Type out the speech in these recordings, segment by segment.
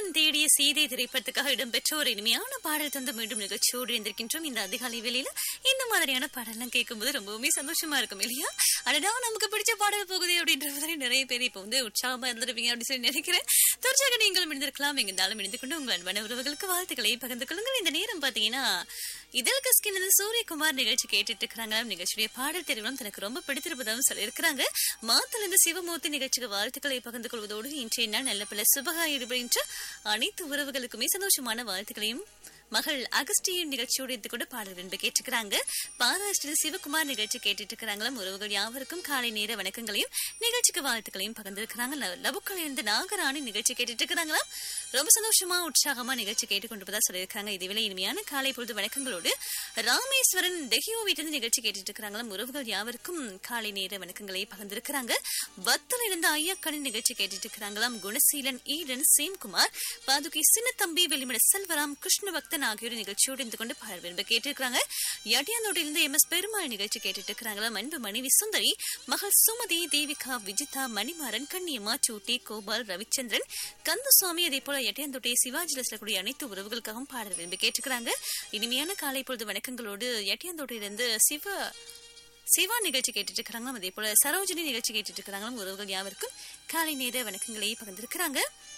ராமன் தேடிய சீதை திரைப்படத்துக்காக இடம்பெற்ற ஒரு இனிமையான பாடல் தந்து மீண்டும் நிகழ்ச்சியோடு இருந்திருக்கின்றோம். இந்த அதிகாலை வேளையில இந்த மாதிரியான பாடலாம் கேட்கும்போது ரொம்பவுமே சந்தோஷமா இருக்கும் இல்லையா? அடடா நமக்கு பிடிச்ச பாடல் போகுது அப்படின்றதுல நிறைய பேர் இப்ப உற்சாகமா இருந்திருப்பீங்க அப்படின்னு சொல்லி நினைக்கிறேன். தொடர்ச்சியாக நீங்களும் இருந்திருக்கலாம். எங்கிருந்தாலும் இணைந்து கொண்டு உங்கள் அன்பான உறவுகளுக்கு வாழ்த்துக்களை பகிர்ந்து கொள்ளுங்கள். இந்த நேரம் பாத்தீங்கன்னா இதழ் கஸ்கின் சூரியகுமார் நிகழ்ச்சி கேட்டுட்டு இருக்கிறாங்க. நிகழ்ச்சியுடைய பாடல் தெரிவிலும் தனக்கு ரொம்ப பிடித்திருப்பதாகவும் சொல்லி இருக்கிறாங்க. மாத்தல இருந்து சிவமூர்த்தி நிகழ்ச்சிக்கு வாழ்த்துக்களை பகிர்ந்து கொள்வதோடு இன்றைய நாள் நல்ல பல சுபகா ஈடுபடுகின்ற அனைத்து உறவுகளுக்குமே சந்தோஷமான வாழ்த்துக்களையும் மகள் அகஸ்டியின் நிகழ்ச்சியோடு இருந்து கொண்டு பாடல் என்று கேட்டுக்கிறாங்க. பாராஷ்டிர சிவகுமார் நிகழ்ச்சி கேட்டுட்டு இருக்கிறாங்களாம். உறவுகள் யாவருக்கும் காலை நேர வணக்கங்களையும் நிகழ்ச்சிக்கு வாழ்த்துக்களையும் பகிர்ந்திருக்கிறாங்க. லபுக்கள் இருந்து நாகராணி நிகழ்ச்சி கேட்டுட்டு இருக்கிறாங்களாம். ரொம்ப சந்தோஷமா உற்சாகமா நிகழ்ச்சி கேட்டுக்கொண்டு சொல்லியிருக்காங்க. இதுவேளை இனிமையான காலை பொழுது வணக்கங்களோடு ராமேஸ்வரன் டெஹியோ வீட்டிலிருந்து நிகழ்ச்சி கேட்டுட்டு இருக்கிறாங்களாம். உறவுகள் யாவருக்கும் காலை நேர வணக்கங்களை பகிர்ந்திருக்கிறாங்க. வத்தல இருந்து ஐயாக்கணின் நிகழ்ச்சி கேட்டுட்டு இருக்கிறாங்களாம். குணசீலன் ஈடன் சேம்குமார் பாதுகை சின்னத்தம்பி வெளிமட செல்வராம் கிருஷ்ண பக்தன் ஆகியோர் நிகழ்ச்சியோடு இருந்து கொண்டு பாடல் விரும்ப கேட்டிருக்கிறாங்க. எட்டியாந்தோட்டிலிருந்து எம் எஸ் பெருமாள் நிகழ்ச்சி கேட்டுட்டு இருக்கிறாங்களா. அன்பு மனைவி சுந்தரி, மகள் சுமதி, தேவிகா, விஜிதா, மணிமாறன், கண்ணியம்மா, சூட்டி, கோபால், ரவிச்சந்திரன், கந்தசுவாமி, அதே போல எட்டியாந்தோட்டை சிவாஜில சொல்லக்கூடிய அனைத்து உறவுகளுக்காகவும் பாடல் விரும்பி கேட்டுக்கிறாங்க. இனிமையான காலை பொழுது வணக்கங்களோடு எட்டியாந்தோட்டையிலிருந்து சிவா நிகழ்ச்சி கேட்டுட்டு இருக்கிறாங்களாம். அதே போல சரோஜினி நிகழ்ச்சி கேட்டுட்டு இருக்கிறாங்களாம். உறவுகள் யாவருக்கும் காலை நேர வணக்கங்களை பகிர்ந்திருக்கிறாங்க.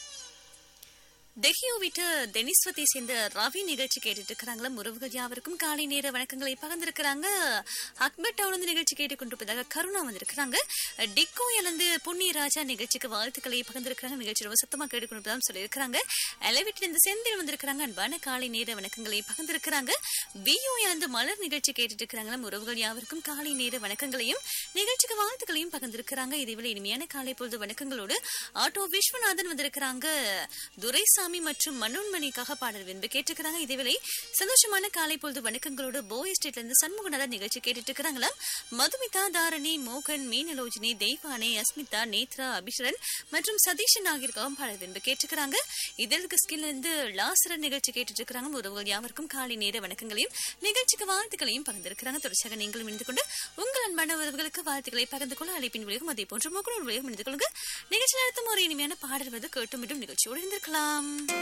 டெஹியோ வீட்டு தெனிஸ்வத்தை சேர்ந்த ரவி நிகழ்ச்சி கேட்டுட்டு இருக்கிறாங்களாம். உறவுகள் யாவருக்கும் காலை நேர வணக்கங்களை பகிர்ந்திருக்கிறாங்க. அக்பர் டவுன் நிகழ்ச்சி கேட்டுக்கொண்டிருப்பதாக கருணா வந்திருக்கிறாங்க. டிக்கோ இழந்து புண்ணிய ராஜா நிகழ்ச்சிக்கு வாழ்த்துக்களை பகிர்ந்திருக்கிறாங்க. நிகழ்ச்சி ரொம்ப சத்தமா கேட்டுக்கொண்டிருப்பதாக சொல்லியிருக்கிறாங்க. எலவிட்டிலிருந்து செந்தில் வந்திருக்கிறாங்க. அன்பான காலை நேர வணக்கங்களை பகிர்ந்திருக்கிறாங்க. பியோ இழந்து மலர் நிகழ்ச்சி கேட்டுட்டு இருக்கிறாங்களாம். உறவுகள் யாவருக்கும் காலை நேர வணக்கங்களையும் நிகழ்ச்சிக்கு வாழ்த்துக்களையும் பகிர்ந்திருக்கிறாங்க. இதேவேளை இனிமையான காலை பொழுது வணக்கங்களோடு ஆட்டோ விஸ்வநாதன் வந்திருக்கிறாங்க. துரைசா மற்றும் மனோன்மணிக்காக பாடல் விரும்பி கேட்டுக்கிறாங்க. இதேவேளை சந்தோஷமான காலை பொழுது வணக்கங்களோடு போய் எஸ்டேட்ல இருந்து சண்முகநாதன் நிகழ்ச்சி கேட்டுட்டு இருக்கிறாங்களா. மதுமிதா, தாரணி, மோகன், மீனலோஜினி, தெய்வானே, அஸ்மிதா, நேத்ரா, அபிஷரன் மற்றும் சதீஷன் ஆகியோருக்காகவும் பாடல் விரும்பி கேட்டுக்கிறாங்க. இதற்கு ஸ்கில் இருந்து லாசரன் நிகழ்ச்சி கேட்டுட்டு இருக்கிறாங்க. உறவுகள் யாவருக்கும் காலை நேர வணக்கங்களையும் நிகழ்ச்சிக்கு வாழ்த்துக்களையும் பகிர்ந்திருக்கிறாங்க. தொடர்ச்சியாக நீங்களும் இணைந்து கொண்டு உங்கள் அன்பான உறவுகளுக்கு வாழ்த்துக்களை பகிர்ந்து கொள்ள அழைப்பின் விளையும் அதே போன்ற முகநூல் விளையும் இணைந்து கொள்ளுங்க. நிகழ்ச்சி நடத்தும் ஒரு இனிமையான பாடல் வந்து கேட்டு மீண்டும் நிகழ்ச்சியோடு இருந்திருக்கலாம்.